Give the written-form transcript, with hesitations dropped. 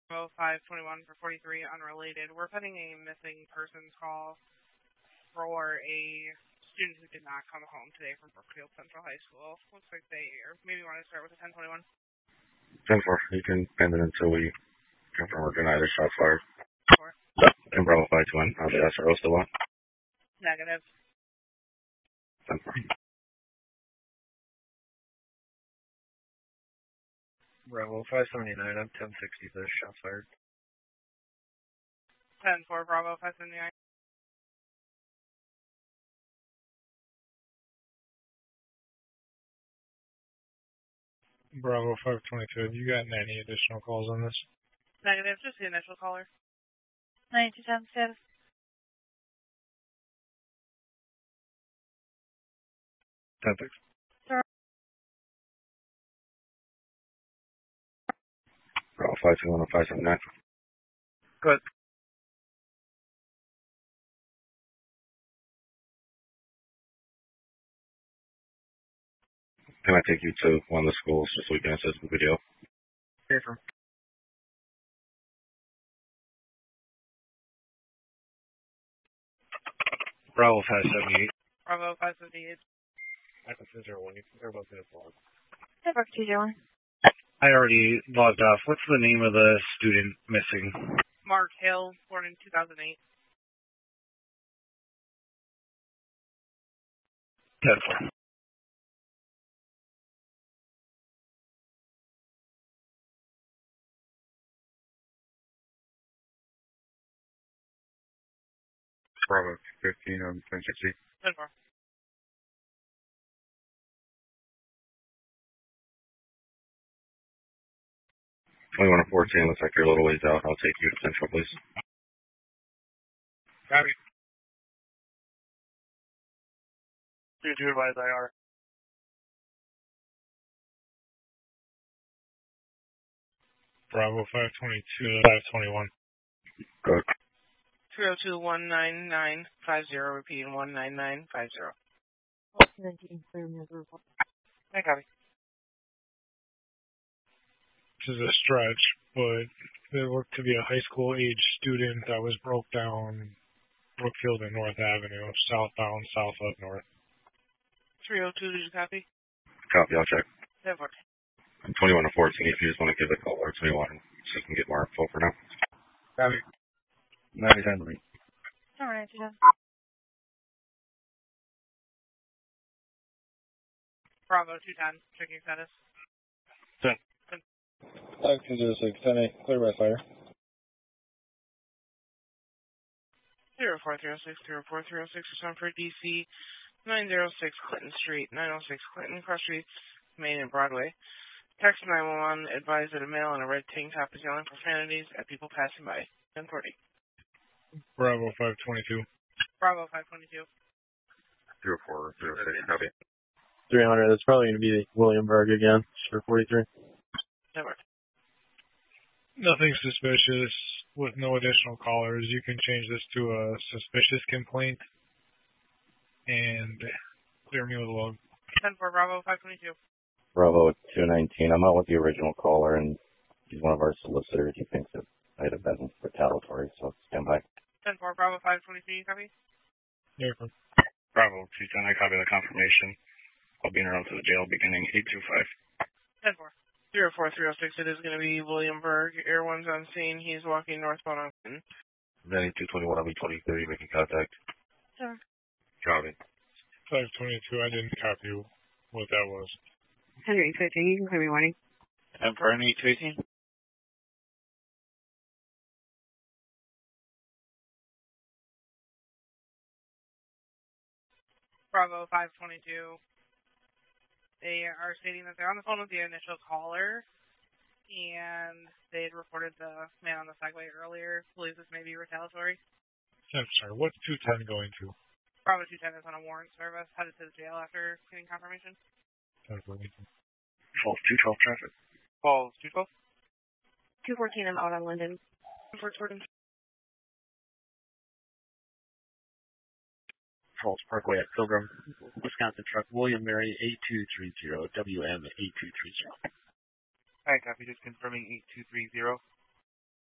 521 for 43, unrelated. We're putting a missing persons call for a student who did not come home today from Brookfield Central High School. Looks like they, or maybe want to start with a 1021. 10-4. You can end it until we confirm or deny the shot fired. 4. And Bravo 521. The SRO still on? Negative. 10-4. Bravo 579, I'm 1060, the shot fired. 10-4, Bravo 579. Bravo 522, have you gotten any additional calls on this? Negative, just the initial caller. 9210 status. 10-6. Bravo 521 and 579. Good. Can I take you to one of the schools just so we can assist the video? Here from. Bravo 578. Bravo 578. Echo 201, they're both in the log. Network 201. I already logged off. What's the name of the student missing? Mark Hill, born in 2008. 10-4. Bravo 15 on 1060. 10-4. Twenty-one and 14. Looks like you're a little ways out. I'll take you to Central, please. Copy. 2-2 advise IR. Bravo 522, 521. Good. 302-19950, repeating 19950. 19, clear me as a report. I copy. This is a stretch, but there looked to be a high school age student that was broke down Brookfield and North Avenue, southbound, south up north. 302, did you copy? Copy, I'll check. 10-4. And 21 and 14, if you just want to give a call or 21 so you can get more info for now. Copy. 90-10. Alright, 210. Bravo 210, checking status. 10. 206, 10-8, clear by fire. 04306, 04306 is on for DC 906 Clinton Street, 906 Clinton Cross Street, Main and Broadway. Text 911 advised that a male in a red tank top is yelling profanities at people passing by. 1040. Bravo 522. Bravo 522. 0406, copy. 300, that's probably going to be Williamburg again, for 43. Network. Nothing suspicious with no additional callers. You can change this to a suspicious complaint and clear me with a log. 10-4, Bravo 522. Bravo 219. I'm out with the original caller, and he's one of our solicitors. He thinks it might have been retaliatory, so stand by. 10-4, Bravo 523, copy? Here from Bravo 210, I copy the confirmation. I'll be in around to the jail beginning 825. 10-4. 04306, it is going to be Williamburg. Air 1's on scene. He's walking northbound on Clinton. Then 221, I'll be 2030, making contact. Sure. Copy. 522, I didn't copy what that was. 115, you can clear me warning. And for an 818? Bravo 522. They are stating that they're on the phone with the initial caller, and they had reported the man on the Segway earlier. Believes this may be retaliatory. I'm sorry, what's 210 going to? Bravo 210 is on a warrant service, headed to the jail after getting confirmation. Falls 212 traffic. Falls 212? 214, I'm out on Linden. Fort Jordan. Falls Parkway at Pilgrim, Wisconsin truck, William Mary 8230, WM 8230. Alright, copy, just confirming 8230.